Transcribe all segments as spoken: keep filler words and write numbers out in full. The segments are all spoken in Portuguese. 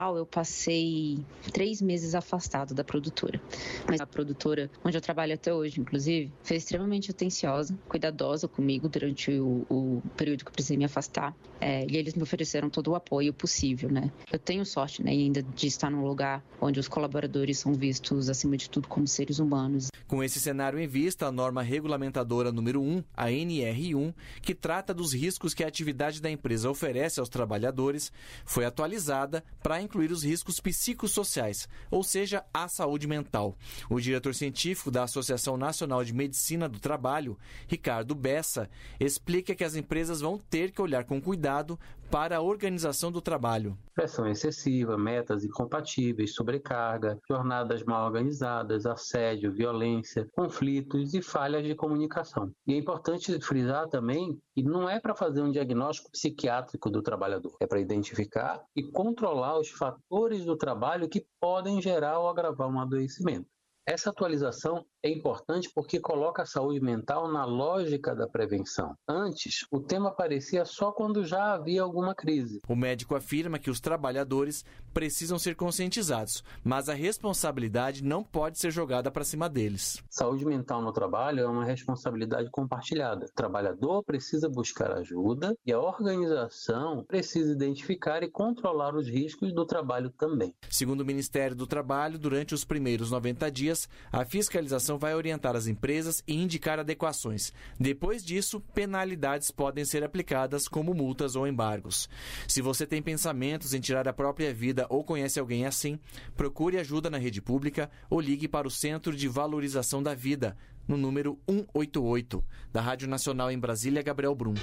Eu passei três meses afastado da produtora, mas a produtora, onde eu trabalho até hoje, inclusive, foi extremamente atenciosa, cuidadosa comigo durante o, o período que eu precisei me afastar, é, e eles me ofereceram todo o apoio possível, né? Eu tenho sorte, né, ainda de estar num lugar onde os colaboradores são vistos, acima de tudo, como seres humanos. Com esse cenário em vista, a norma regulamentadora número um, a N R um, que trata dos riscos que a atividade da empresa oferece aos trabalhadores, foi atualizada para incluir os riscos psicossociais, ou seja, a saúde mental. O diretor científico da Associação Nacional de Medicina do Trabalho, Ricardo Bessa, explica que as empresas vão ter que olhar com cuidado para a organização do trabalho. Pressão excessiva, metas incompatíveis, sobrecarga, jornadas mal organizadas, assédio, violência, conflitos e falhas de comunicação. E é importante frisar também que não é para fazer um diagnóstico psiquiátrico do trabalhador, é para identificar e controlar os fatores do trabalho que podem gerar ou agravar um adoecimento. Essa atualização é importante porque coloca a saúde mental na lógica da prevenção. Antes, o tema aparecia só quando já havia alguma crise. O médico afirma que os trabalhadores precisam ser conscientizados, mas a responsabilidade não pode ser jogada para cima deles. Saúde mental no trabalho é uma responsabilidade compartilhada. O trabalhador precisa buscar ajuda e a organização precisa identificar e controlar os riscos do trabalho também. Segundo o Ministério do Trabalho, durante os primeiros noventa dias, a fiscalização vai orientar as empresas e indicar adequações. Depois disso, penalidades podem ser aplicadas como multas ou embargos. Se você tem pensamentos em tirar a própria vida ou conhece alguém assim, procure ajuda na rede pública ou ligue para o Centro de Valorização da Vida, no número um oito oito. Da Rádio Nacional em Brasília, Gabriel Brum.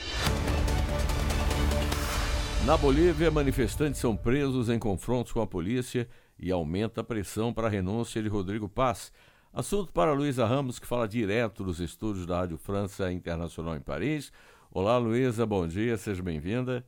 Na Bolívia, manifestantes são presos em confrontos com a polícia e aumenta a pressão para a renúncia de Rodrigo Paz. Assunto para Luísa Ramos, que fala direto dos estúdios da Rádio França Internacional em Paris. Olá, Luísa, bom dia, seja bem-vinda.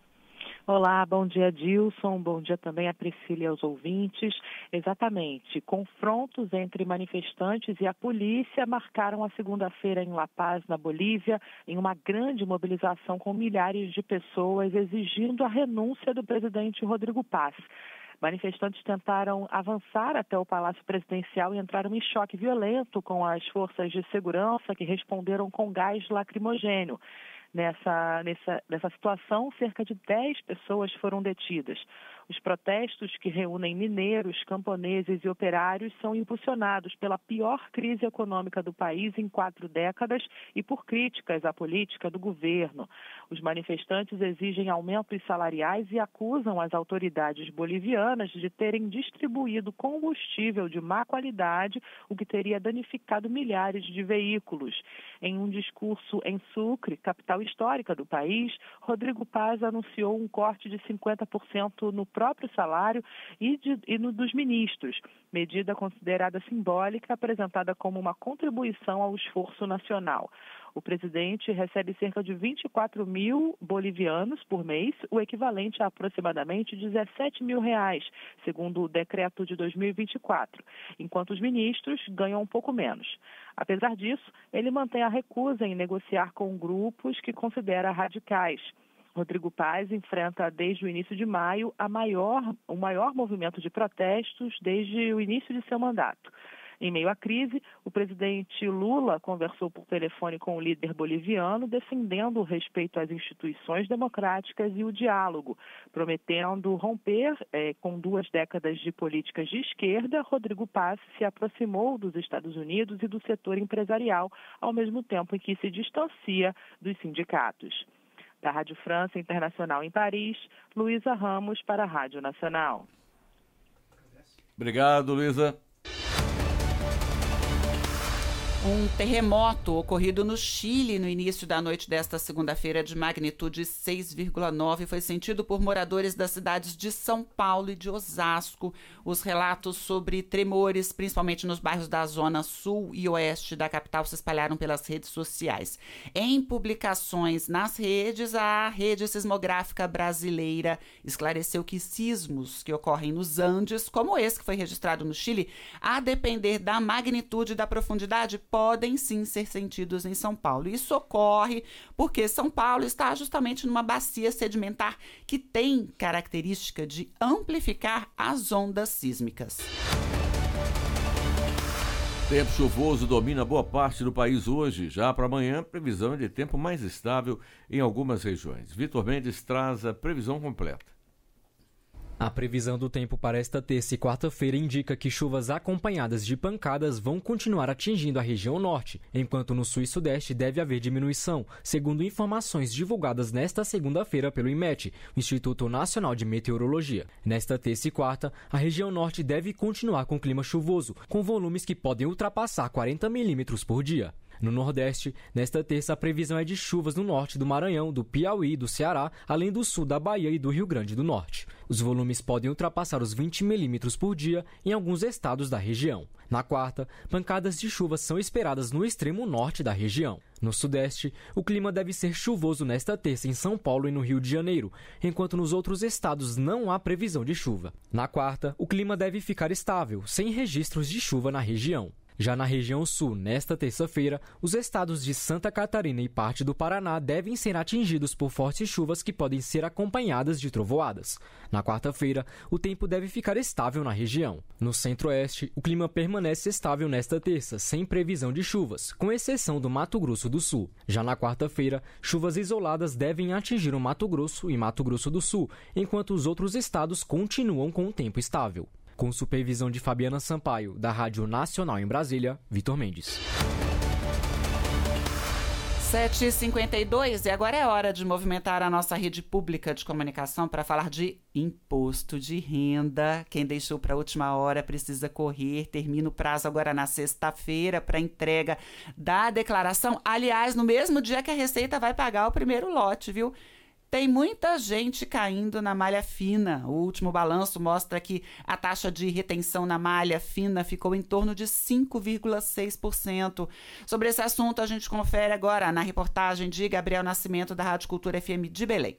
Olá, bom dia, Dilson, bom dia também a Priscila e aos ouvintes. Exatamente, confrontos entre manifestantes e a polícia marcaram a segunda-feira em La Paz, na Bolívia, em uma grande mobilização com milhares de pessoas exigindo a renúncia do presidente Rodrigo Paz. Manifestantes tentaram avançar até o Palácio Presidencial e entraram em choque violento com as forças de segurança que responderam com gás lacrimogênio. Nessa, nessa, nessa situação, cerca de dez pessoas foram detidas. Os protestos que reúnem mineiros, camponeses e operários são impulsionados pela pior crise econômica do país em quatro décadas e por críticas à política do governo. Os manifestantes exigem aumentos salariais e acusam as autoridades bolivianas de terem distribuído combustível de má qualidade, o que teria danificado milhares de veículos. Em um discurso em Sucre, capital histórica do país, Rodrigo Paz anunciou um corte de cinquenta por cento no próprio salário e, de, e no dos ministros, medida considerada simbólica, apresentada como uma contribuição ao esforço nacional. O presidente recebe cerca de vinte e quatro mil bolivianos por mês, o equivalente a aproximadamente dezessete mil reais, segundo o decreto de dois mil e vinte e quatro, enquanto os ministros ganham um pouco menos. Apesar disso, ele mantém a recusa em negociar com grupos que considera radicais. Rodrigo Paz enfrenta desde o início de maio a maior, o maior movimento de protestos desde o início de seu mandato. Em meio à crise, o presidente Lula conversou por telefone com o líder boliviano, defendendo o respeito às instituições democráticas e o diálogo. Prometendo romper eh, com duas décadas de políticas de esquerda, Rodrigo Paz se aproximou dos Estados Unidos e do setor empresarial, ao mesmo tempo em que se distancia dos sindicatos. Da Rádio França Internacional em Paris, Luísa Ramos para a Rádio Nacional. Obrigado, Luísa. Um terremoto ocorrido no Chile no início da noite desta segunda-feira de magnitude seis vírgula nove foi sentido por moradores das cidades de São Paulo e de Osasco. Os relatos sobre tremores, principalmente nos bairros da zona sul e oeste da capital, se espalharam pelas redes sociais. Em publicações nas redes, a Rede Sismográfica Brasileira esclareceu que sismos que ocorrem nos Andes, como esse que foi registrado no Chile, a depender da magnitude e da profundidade, podem sim ser sentidos em São Paulo. Isso ocorre porque São Paulo está justamente numa bacia sedimentar que tem característica de amplificar as ondas sísmicas. Tempo chuvoso domina boa parte do país hoje. Já para amanhã, previsão de tempo mais estável em algumas regiões. Vitor Mendes traz a previsão completa. A previsão do tempo para esta terça e quarta-feira indica que chuvas acompanhadas de pancadas vão continuar atingindo a região norte, enquanto no sul e sudeste deve haver diminuição, segundo informações divulgadas nesta segunda-feira pelo IMET, o Instituto Nacional de Meteorologia. Nesta terça e quarta, a região norte deve continuar com clima chuvoso, com volumes que podem ultrapassar quarenta milímetros por dia. No Nordeste, nesta terça, a previsão é de chuvas no norte do Maranhão, do Piauí e do Ceará, além do sul da Bahia e do Rio Grande do Norte. Os volumes podem ultrapassar os vinte milímetros por dia em alguns estados da região. Na quarta, pancadas de chuvas são esperadas no extremo norte da região. No Sudeste, o clima deve ser chuvoso nesta terça em São Paulo e no Rio de Janeiro, enquanto nos outros estados não há previsão de chuva. Na quarta, o clima deve ficar estável, sem registros de chuva na região. Já na região sul, nesta terça-feira, os estados de Santa Catarina e parte do Paraná devem ser atingidos por fortes chuvas que podem ser acompanhadas de trovoadas. Na quarta-feira, o tempo deve ficar estável na região. No centro-oeste, o clima permanece estável nesta terça, sem previsão de chuvas, com exceção do Mato Grosso do Sul. Já na quarta-feira, chuvas isoladas devem atingir o Mato Grosso e Mato Grosso do Sul, enquanto os outros estados continuam com o tempo estável. Com supervisão de Fabiana Sampaio, da Rádio Nacional em Brasília, Vitor Mendes. sete e cinquenta e dois e agora é hora de movimentar a nossa rede pública de comunicação para falar de imposto de renda. Quem deixou para a última hora precisa correr. Termina o prazo agora na sexta-feira para entrega da declaração. Aliás, no mesmo dia que a Receita vai pagar o primeiro lote, viu? Tem muita gente caindo na malha fina. O último balanço mostra que a taxa de retenção na malha fina ficou em torno de cinco vírgula seis por cento. Sobre esse assunto, a gente confere agora na reportagem de Gabriel Nascimento, da Rádio Cultura F M de Belém.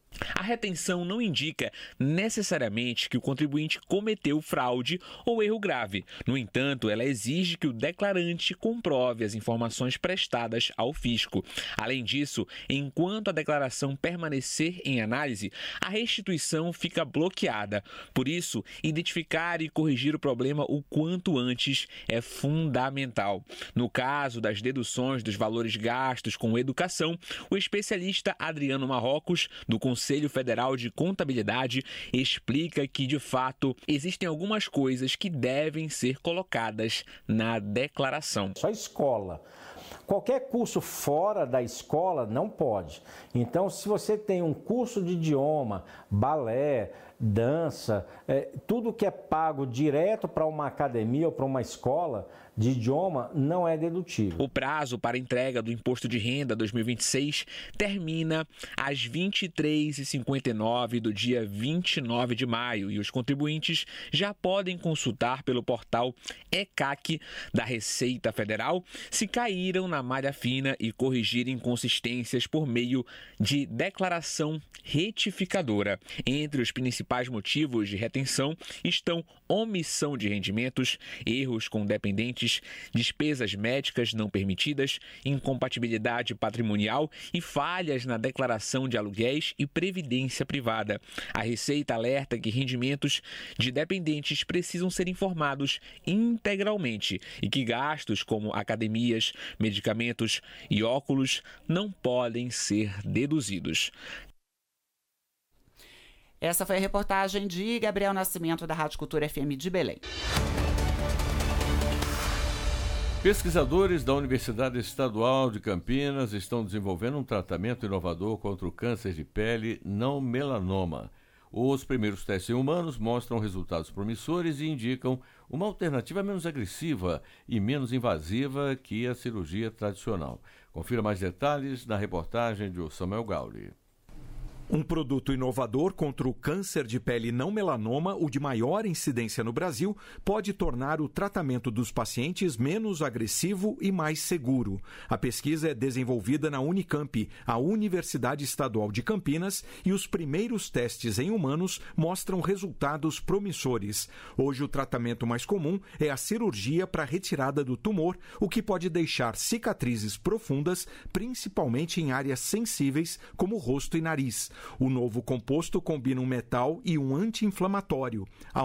A retenção não indica necessariamente que o contribuinte cometeu fraude ou erro grave. No entanto, ela exige que o declarante comprove as informações prestadas ao fisco. Além disso, enquanto a declaração permanecer em análise, a restituição fica bloqueada. Por isso, identificar e corrigir o problema o quanto antes é fundamental. No caso das deduções dos valores gastos com educação, o especialista Adriano Marrocos, do Conselho Federal de Contabilidade, explica que, de fato, existem algumas coisas que devem ser colocadas na declaração. Só escola. Qualquer curso fora da escola não pode. Então, se você tem um curso de idioma, balé, dança, é, tudo que é pago direto para uma academia ou para uma escola de idioma não é dedutível. O prazo para entrega do Imposto de Renda dois mil e vinte e seis termina às vinte e três e cinquenta e nove do dia vinte e nove de maio e os contribuintes já podem consultar pelo portal E C A C da Receita Federal se caíram na malha fina e corrigir inconsistências por meio de declaração retificadora. Entre os principais motivos de retenção estão omissão de rendimentos, erros com dependentes, despesas médicas não permitidas, incompatibilidade patrimonial e falhas na declaração de aluguéis e previdência privada. A Receita alerta que rendimentos de dependentes precisam ser informados integralmente e que gastos como academias, medicamentos e óculos não podem ser deduzidos. Essa foi a reportagem de Gabriel Nascimento, da Rádio Cultura F M de Belém. Pesquisadores da Universidade Estadual de Campinas estão desenvolvendo um tratamento inovador contra o câncer de pele não melanoma. Os primeiros testes em humanos mostram resultados promissores e indicam uma alternativa menos agressiva e menos invasiva que a cirurgia tradicional. Confira mais detalhes na reportagem de Samuel Gauri. Um produto inovador contra o câncer de pele não melanoma, o de maior incidência no Brasil, pode tornar o tratamento dos pacientes menos agressivo e mais seguro. A pesquisa é desenvolvida na Unicamp, a Universidade Estadual de Campinas, e os primeiros testes em humanos mostram resultados promissores. Hoje, o tratamento mais comum é a cirurgia para retirada do tumor, o que pode deixar cicatrizes profundas, principalmente em áreas sensíveis, como o rosto e nariz. O novo composto combina um metal e um anti-inflamatório. A